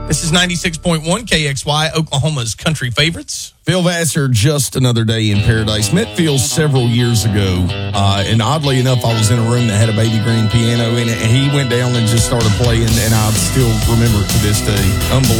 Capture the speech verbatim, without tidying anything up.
This is ninety-six point one K X Y, Oklahoma's country favorites. Phil Vassar, Just Another Day in Paradise. Met Phil several years ago, uh, and oddly enough, I was in a room that had a baby grand piano in it, and he went down and just started playing, and I still remember it to this day. Unbelievable.